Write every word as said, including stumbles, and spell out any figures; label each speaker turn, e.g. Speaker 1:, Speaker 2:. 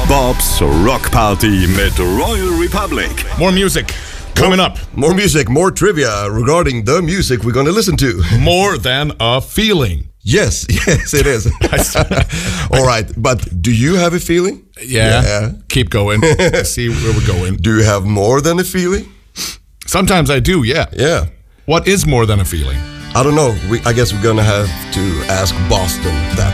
Speaker 1: Bob's Rock Party mit Royal Republic.
Speaker 2: More music coming up.
Speaker 3: More music, more trivia regarding the music we're going to listen to.
Speaker 2: More than a feeling.
Speaker 3: Yes, yes, it is. All right, but do you have a feeling?
Speaker 2: Yeah. yeah. Keep going. See where we're going.
Speaker 3: Do you have more than a feeling?
Speaker 2: Sometimes I do, yeah.
Speaker 3: Yeah.
Speaker 2: What is more than a feeling?
Speaker 3: I don't know. We, I guess we're going to have to ask Boston that.